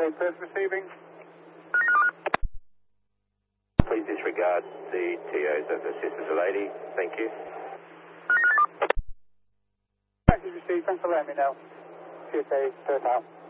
Okay, first receiving. Please disregard the TOs as assisted a lady. Thank you. Message received, thanks for letting me know. CSA, third out.